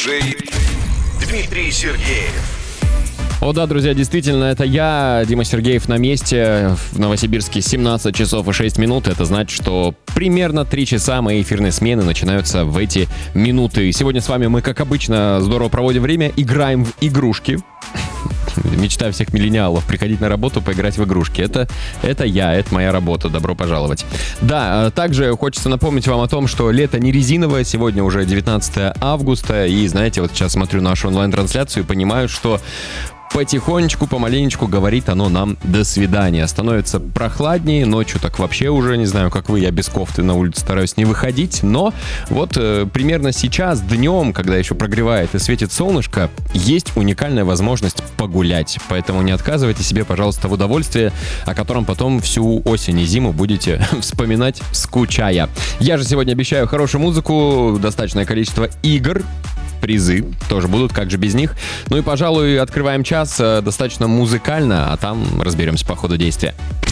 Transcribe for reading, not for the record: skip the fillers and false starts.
Диджей Дмитрий Сергеев. О да, друзья, действительно, это я, Дима Сергеев, на месте. В Новосибирске 17 часов и 6 минут. Это значит, что примерно 3 часа моей эфирной смены начинаются в эти минуты. Сегодня с вами мы, как обычно, здорово проводим время, играем в игрушки. Мечта всех миллениалов — приходить на работу, поиграть в игрушки. Это я, это моя работа. Добро пожаловать. Да, также хочется напомнить вам о том, что лето не резиновое. Сегодня уже 19 августа. И, знаете, вот сейчас смотрю нашу онлайн-трансляцию и понимаю, что потихонечку, помаленечку говорит оно нам «до свидания». Становится прохладнее, ночью так вообще уже, не знаю, как вы, я без кофты на улицу стараюсь не выходить, но вот примерно сейчас, днем, когда еще прогревает и светит солнышко, есть уникальная возможность погулять. Поэтому не отказывайте себе, пожалуйста, в удовольствии, о котором потом всю осень и зиму будете вспоминать, скучая. Я же сегодня обещаю хорошую музыку, достаточное количество игр, призы тоже будут, как же без них. Ну и, пожалуй, открываем час достаточно музыкально, а там разберемся по ходу действия.